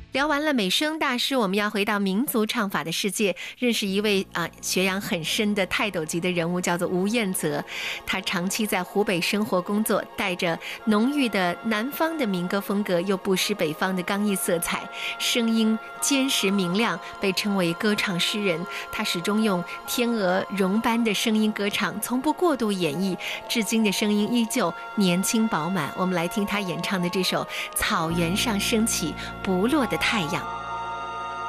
聊完了美声大师，我们要回到民族唱法的世界，认识一位学养很深的泰斗级的人物，叫做吴彦泽。他长期在湖北生活工作，带着浓郁的南方的民歌风格，又不失北方的刚毅色彩，声音坚实明亮，被称为歌唱诗人。他始终用天鹅绒般的声音歌唱，从不过度演绎，至今的声音依旧年轻饱满。我们来听他演唱的这首《草原上升起不落的太阳》。